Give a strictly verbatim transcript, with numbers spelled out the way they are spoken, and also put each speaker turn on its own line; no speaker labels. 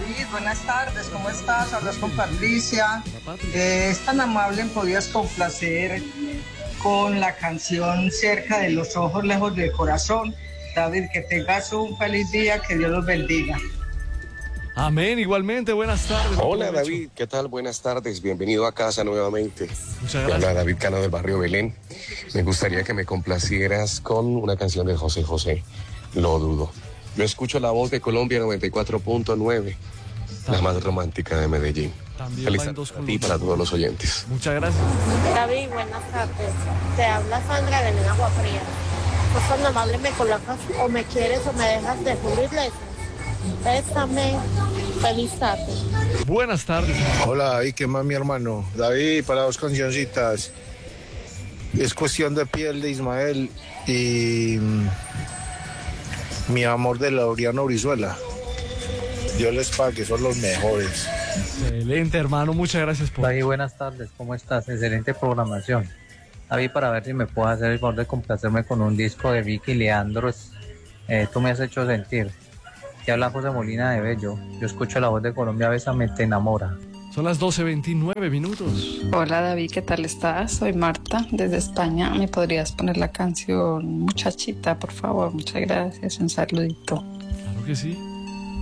David, buenas tardes, ¿cómo estás? Hablas con Patricia. Eh, es tan amable, ¿me podías complacer con la canción Cerca de los ojos, lejos del corazón? David, que tengas un feliz día, que Dios los bendiga.
Amén, igualmente, buenas tardes.
Hola David, ¿qué tal? Buenas tardes, bienvenido a casa nuevamente.
Muchas
gracias. Hola David Cano del barrio Belén. Me gustaría que me complacieras con una canción de José José, Lo dudo. Yo escucho la voz de Colombia noventa y cuatro punto nueve, la más romántica de Medellín.
También
Feliz
va en dos
tarde a ti y para todos los oyentes.
Muchas gracias.
David, buenas tardes. Te habla Sandra de Agua Fría. Pues cuando amable me colocas o me quieres o me dejas de Julio Iglesias. Pésame. Feliz tarde.
Buenas tardes.
Hola David, ¿qué más mi hermano? David, para dos cancioncitas. Es cuestión de piel de Ismael y mm, Mi amor de Laureano Brizuela. Dios les pague, son los mejores.
Excelente, hermano, muchas gracias por...
David, buenas tardes, ¿cómo estás? Excelente programación. David, para ver si me puedes hacer el favor de complacerme con un disco de Vicky Leandros. Eh, tú me has hecho sentir. Te habla José Molina de Bello. Yo escucho la voz de Colombia, Bésame, te enamora.
Son las doce veintinueve minutos.
Hola David, ¿qué tal estás? Soy Marta, desde España. ¿Me podrías poner la canción Muchachita, por favor? Muchas gracias, un saludito.
Claro que sí.